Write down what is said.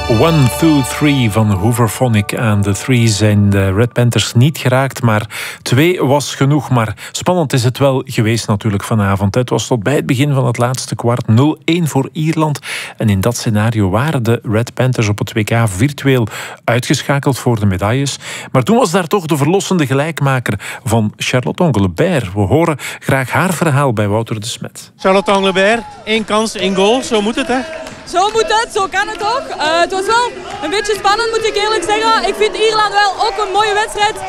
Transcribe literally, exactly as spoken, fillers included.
One, two, three van Hooverphonic. Aan de three zijn de Red Panthers niet geraakt, maar twee was genoeg. Maar spannend is het wel geweest natuurlijk vanavond. Het was tot bij het begin van het laatste kwart nul-een voor Ierland. En in dat scenario waren de Red Panthers op het W K virtueel uitgeschakeld voor de medailles. Maar toen was daar toch de verlossende gelijkmaker van Charlotte Anglebert. We horen graag haar verhaal bij Wouter de Smet. Charlotte Anglebert, één kans, één goal. Zo moet het, hè? Zo moet het, zo kan het ook. Uh, het was wel een beetje spannend, moet ik eerlijk zeggen. Ik vind Ierland wel ook een mooie wedstrijd.